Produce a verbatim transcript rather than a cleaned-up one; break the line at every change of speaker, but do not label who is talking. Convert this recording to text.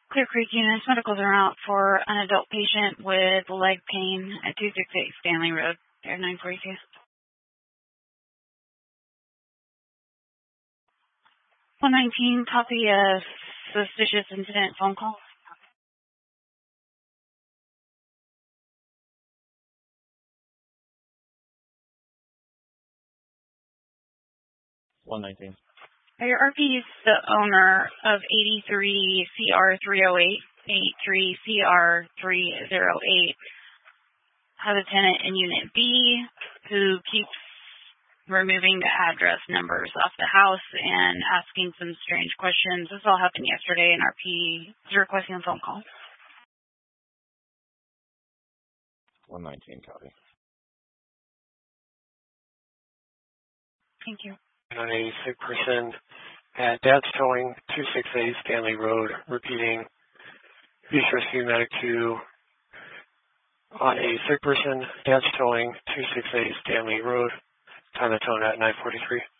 Clear Creek units, medicals are out for an adult patient with leg pain at two sixty-eight Stanley Road, Air nine forty-two. one nineteen, copy of suspicious incident phone call.
one nineteen.
Your R P is the owner of eighty-three C R three oh eight, eighty-three C R three oh eight. Has a tenant in Unit B who keeps removing the address numbers off the house and asking some strange questions. This all happened yesterday, and R P is requesting a phone call.
one nineteen, copy.
Thank you.
On a sick person at Dad's Towing, two sixty-eight Stanley Road, repeating Beach Rescue Medic two on a sick person, Dad's Towing, two sixty-eight Stanley Road, time of tone at nine forty-three.